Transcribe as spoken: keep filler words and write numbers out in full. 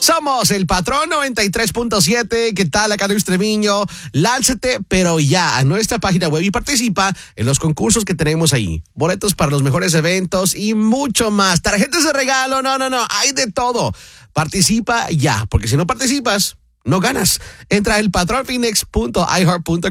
Somos el Patrón noventa y tres punto siete. ¿Qué tal? Acá Luis Treviño. Lánzate, pero ya, a nuestra página web y participa en los concursos que tenemos ahí. Boletos para los mejores eventos y mucho más. Tarjetas de regalo, no, no, no, hay de todo. Participa ya, porque si no participas, no ganas. Entra a el patrón phoenix punto i heart punto com.